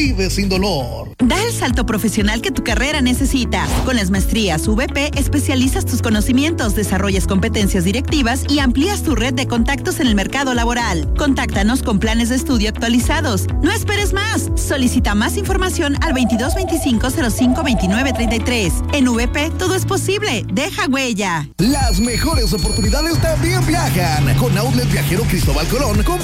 vive sin dolor. Da el salto profesional que tu carrera necesita. Con las maestrías VP, especializas tus conocimientos, desarrollas competencias directivas y amplías tu red de contactos en el mercado laboral. Contáctanos con planes de estudio actualizados. No esperes más. Solicita más información al 2225-052933. En VP, todo es posible. Deja huella. Las mejores oportunidades también viajan. Con Outlet Viajero Cristóbal Colón,